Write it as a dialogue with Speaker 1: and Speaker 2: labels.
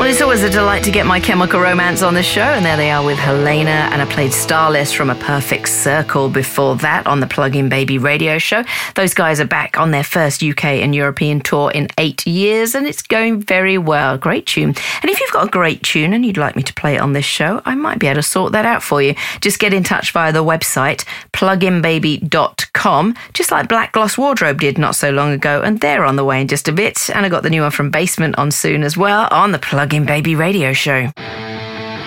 Speaker 1: It's always a delight to get My Chemical Romance on the show, and there they are with Helena, and I played Starless from A Perfect Circle before that on the Plug-in Baby radio show. Those guys are back on their first UK and European tour in 8 years, and it's going very well. Great tune. And if you've got a great tune and you'd like me to play it on this show, I might be able to sort that out for you. Just get in touch via the website, pluginbaby.com, just like Black Gloss Wardrobe did not so long ago, and they're on the way in just a bit. And I got the new one from Basement on soon as well on the Plug-in Baby radio show.